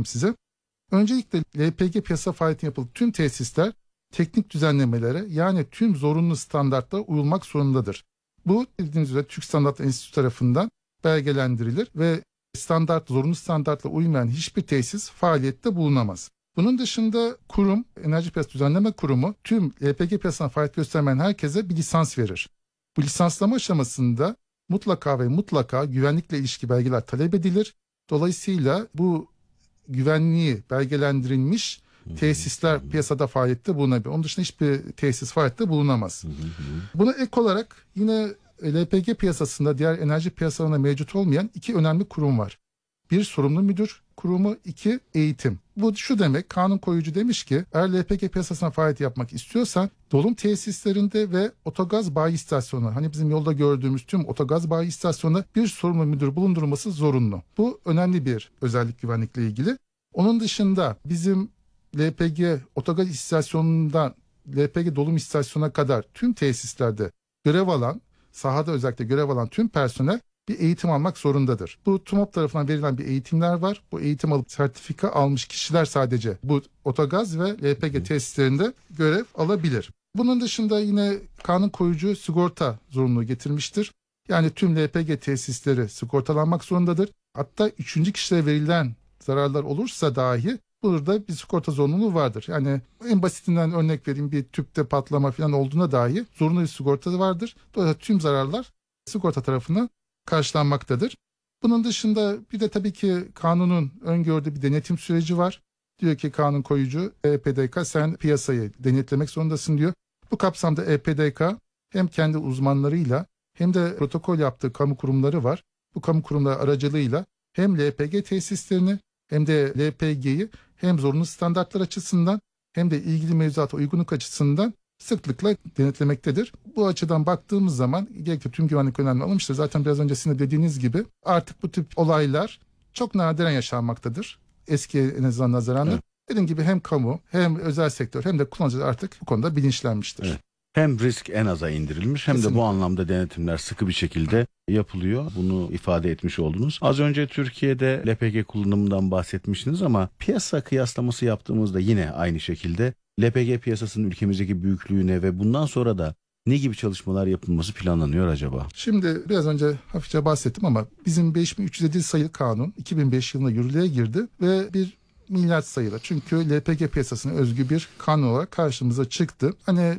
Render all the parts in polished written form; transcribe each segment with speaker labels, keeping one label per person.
Speaker 1: size. Öncelikle LPG piyasa faaliyetine yapılan tüm tesisler teknik düzenlemelere, yani tüm zorunlu standartlara uyulmak zorundadır. Bu bildiğiniz üzere Türk Standartlar Enstitüsü tarafından belgelendirilir ve zorunlu standartla uymayan hiçbir tesis faaliyette bulunamaz. Bunun dışında kurum, Enerji Piyasası Düzenleme Kurumu tüm LPG piyasasına faaliyet göstermeyen herkese bir lisans verir. Bu lisanslama aşamasında mutlaka güvenlikle ilişki belgeler talep edilir. Dolayısıyla bu güvenliği belgelendirilmiş tesisler piyasada faaliyette bulunabilir. Onun dışında hiçbir tesis faaliyette bulunamaz. Buna ek olarak yine LPG piyasasında diğer enerji piyasalarında mevcut olmayan iki önemli kurum var. Bir, sorumlu müdür kurumu, iki, eğitim. Bu şu demek, kanun koyucu demiş ki eğer LPG piyasasına faaliyet yapmak istiyorsan dolum tesislerinde ve otogaz bayi istasyonu, hani bizim yolda gördüğümüz tüm otogaz bayi istasyonunda bir sorumlu müdür bulundurulması zorunlu. Bu önemli bir özellik güvenlikle ilgili. Onun dışında bizim LPG otogaz istasyonundan LPG dolum istasyonuna kadar tüm tesislerde sahada özellikle görev alan tüm personel bir eğitim almak zorundadır. Bu TUMOP tarafından verilen bir eğitimler var. Bu eğitim alıp sertifika almış kişiler sadece bu otogaz ve LPG tesislerinde görev alabilir. Bunun dışında yine kanun koyucu sigorta zorunluluğu getirmiştir. Yani tüm LPG tesisleri sigortalanmak zorundadır. Hatta üçüncü kişilere verilen zararlar olursa dahi burada bir sigorta zorunluluğu vardır. Yani en basitinden örnek vereyim, bir tüpte patlama falan olduğuna dahi zorunlu bir sigorta vardır. Dolayısıyla tüm zararlar sigorta tarafından karşılanmaktadır. Bunun dışında bir de tabii ki kanunun öngördüğü bir denetim süreci var. Diyor ki kanun koyucu EPDK sen piyasayı denetlemek zorundasın diyor. Bu kapsamda EPDK hem kendi uzmanlarıyla hem de protokol yaptığı kamu kurumları var. Bu kamu kurumları aracılığıyla hem LPG tesislerini hem de LPG'yi hem zorunlu standartlar açısından hem de ilgili mevzuata uygunluk açısından sıklıkla denetlemektedir. Bu açıdan baktığımız zaman gerekli tüm güvenlik önlemleri alınmıştır. Zaten biraz önce sizin de dediğiniz gibi artık bu tip olaylar çok nadiren yaşanmaktadır. Eskiye en azından nazaran. Evet. Dediğim gibi hem kamu hem özel sektör hem de kullanıcılar artık bu konuda bilinçlenmiştir. Evet.
Speaker 2: Hem risk en aza indirilmiş hem
Speaker 1: Kesinlikle.
Speaker 2: de bu anlamda denetimler sıkı bir şekilde yapılıyor. Bunu ifade etmiş oldunuz. Az önce Türkiye'de LPG kullanımından bahsetmiştiniz ama piyasa kıyaslaması yaptığımızda yine aynı şekilde LPG piyasasının ülkemizdeki büyüklüğüne ve bundan sonra da ne gibi çalışmalar yapılması planlanıyor acaba?
Speaker 1: Şimdi biraz önce hafifçe bahsettim ama bizim 5307 sayılı kanun 2005 yılında yürürlüğe girdi ve bir milat sayılı. Çünkü LPG piyasasına özgü bir kanun olarak karşımıza çıktı. Hani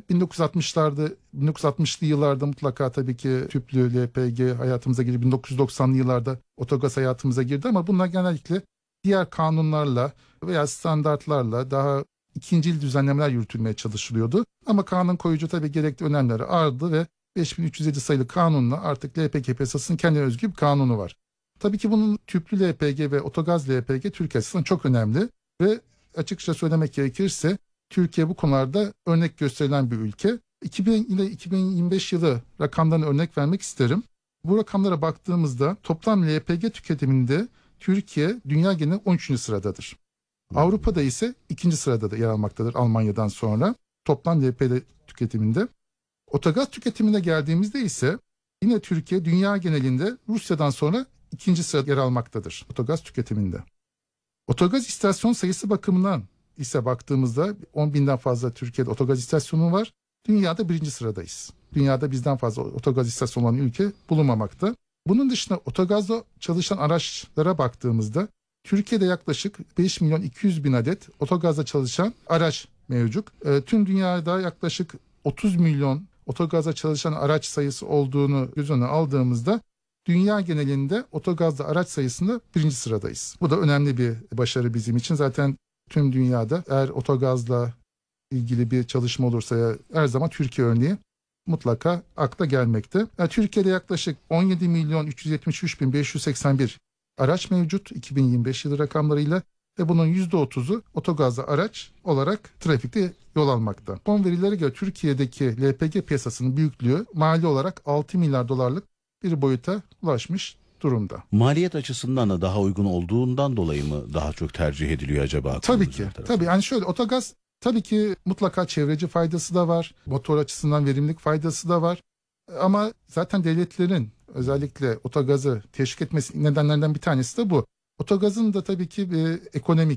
Speaker 1: 1960'lı yıllarda mutlaka tabii ki tüplü LPG hayatımıza girdi. 1990'lı yıllarda otogaz hayatımıza girdi ama bunlar genellikle diğer kanunlarla veya standartlarla daha ikincil düzenlemeler yürütülmeye çalışılıyordu. Ama kanun koyucu tabii gerekli önlemleri aldı ve 5307 sayılı kanunla artık LPG piyasasının kendine özgü bir kanunu var. Tabii ki bunun tüplü LPG ve otogaz LPG Türkiye açısından çok önemli ve açıkça söylemek gerekirse Türkiye bu konularda örnek gösterilen bir ülke. 2025 yılı rakamlarına örnek vermek isterim. Bu rakamlara baktığımızda toplam LPG tüketiminde Türkiye dünya genelinde 13. sıradadır. Avrupa'da ise 2. sırada da yer almaktadır Almanya'dan sonra toplam LPG tüketiminde. Otogaz tüketimine geldiğimizde ise yine Türkiye dünya genelinde Rusya'dan sonra 2. sırada yer almaktadır otogaz tüketiminde. Otogaz istasyon sayısı bakımından ise baktığımızda 10.000'den fazla Türkiye'de otogaz istasyonu var. Dünyada 1. sıradayız. Dünyada bizden fazla otogaz istasyonu olan ülke bulunmamakta. Bunun dışında otogazda çalışan araçlara baktığımızda Türkiye'de yaklaşık 5.200.000 adet otogazda çalışan araç mevcut. Tüm dünyada yaklaşık 30 milyon otogazda çalışan araç sayısı olduğunu göz önüne aldığımızda dünya genelinde otogazda araç sayısında 1. sıradayız. Bu da önemli bir başarı bizim için. Zaten tüm dünyada eğer otogazla ilgili bir çalışma olursa her zaman Türkiye örneği mutlaka akla gelmekte. Türkiye'de yaklaşık 17.373.581 araç mevcut 2025 yılı rakamlarıyla ve bunun %30'u otogazlı araç olarak trafikte yol almakta. Son verilere göre Türkiye'deki LPG piyasasının büyüklüğü mali olarak 6 milyar dolarlık bir boyuta ulaşmış durumda.
Speaker 2: Maliyet açısından da daha uygun olduğundan dolayı mı daha çok tercih ediliyor acaba?
Speaker 1: Tabii ki. Tabii yani şöyle, otogaz tabii ki mutlaka çevreci faydası da var. Motor açısından verimlilik faydası da var. Ama zaten devletlerin özellikle otogazı teşvik etmesi nedenlerden bir tanesi de bu. Otogazın da tabii ki bir ekonomik